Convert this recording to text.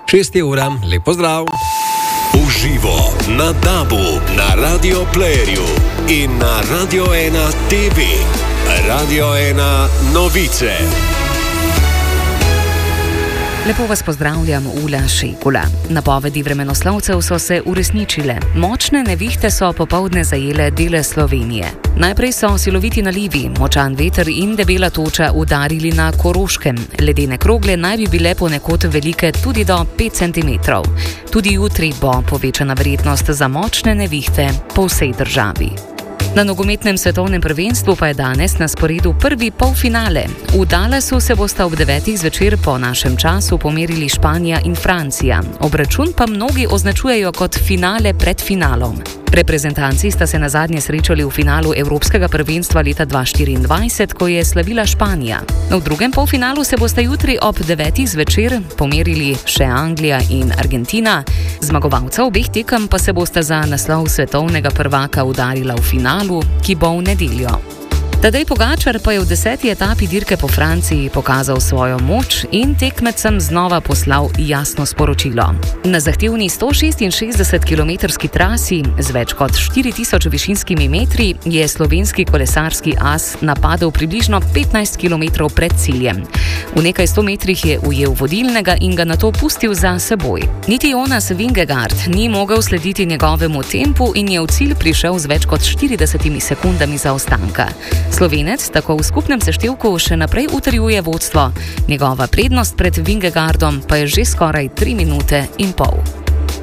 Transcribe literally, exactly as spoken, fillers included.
šest ura, lep pozdrav. Uživo na DAB-u, na Radio Playerju in na Radio ena T V. Radio ena novice. Lepo vas pozdravljam, Ula Šekula. Napovedi vremenoslovcev so se uresničile. Močne nevihte so popoldne zajele dele Slovenije. Najprej so siloviti nalivi, močan veter in debela toča udarili na Koroškem. Ledene krogle naj bi bile ponekod velike tudi do pet centimetrov. Tudi jutri bo povečana verjetnost za močne nevihte po vsej državi. Na nogometnem svetovnem prvenstvu pa je danes na sporedu prvi polfinale. V Dallasu se bosta ob devetih zvečer po našem času pomerili Španija in Francija. Obračun pa mnogi označujejo kot finale pred finalom. Reprezentanci sta se nazadnje srečali v finalu Evropskega prvenstva leta dva tisoč štiriindvajset, ko je slavila Španija. V drugem polfinalu se bosta jutri ob devetih zvečer pomerili še Anglija in Argentina. Zmagovalca obeh tekem pa se bosta za naslov svetovnega prvaka udarila v finalu, ki bo v nedeljo. Tadej Pogačar pa je v deseti etapi dirke po Franciji pokazal svojo moč in tekmecem znova poslal jasno sporočilo. Na zahtevni sto šestinšestdesetkilometrski trasi z več kot štiri tisoč višinskimi metri je slovenski kolesarski as napadel približno petnajst kilometrov pred ciljem. V nekaj sto metrih je ujel vodilnega in ga nato pustil za seboj. Niti Jonas Vingegaard ni mogel slediti njegovemu tempu in je v cilj prišel z več kot štiridesetimi sekundami zaostanka. Slovenec tako v skupnem seštevku še naprej utrjuje vodstvo. Njegova prednost pred Vingegaardom pa je že skoraj tri minute in pol.